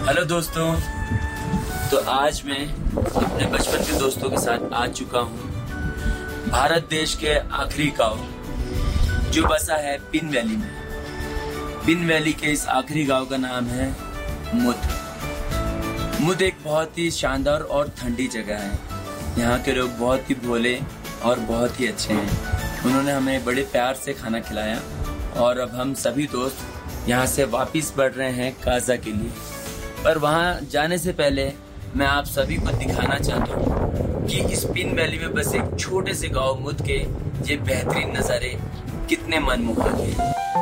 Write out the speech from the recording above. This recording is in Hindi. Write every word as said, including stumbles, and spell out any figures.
हेलो दोस्तों, तो आज मैं अपने बचपन के दोस्तों के साथ आ चुका हूँ भारत देश के आखिरी गांव जो बसा है पिन वैली में। पिन वैली के इस आखिरी गांव का नाम है मुद। मुद एक बहुत ही शानदार और ठंडी जगह है। यहाँ के लोग बहुत ही भोले और बहुत ही अच्छे हैं। उन्होंने हमें बड़े प्यार से खाना खिलाया और अब हम सभी दोस्त यहाँ से वापस बढ़ रहे हैं काजा के लिए। पर वहाँ जाने से पहले मैं आप सभी को दिखाना चाहता हूँ कि इस पिन वैली में बस एक छोटे से गांव मुद के ये बेहतरीन नज़ारे कितने मनमोहक हैं।